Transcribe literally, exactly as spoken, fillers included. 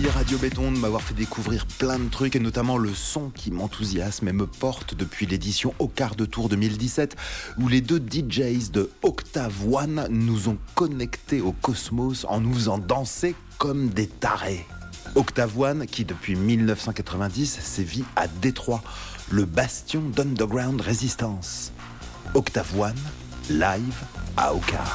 Merci Radio Béton de m'avoir fait découvrir plein de trucs et notamment le son qui m'enthousiasme et me porte depuis l'édition Au quart de tour deux mille dix-sept où les deux D Js de Octave One nous ont connectés au cosmos en nous faisant danser comme des tarés. Octave One qui depuis dix-neuf cent quatre-vingt-dix sévit à Détroit, le bastion d'Underground Resistance. Octave One, live à Au quart.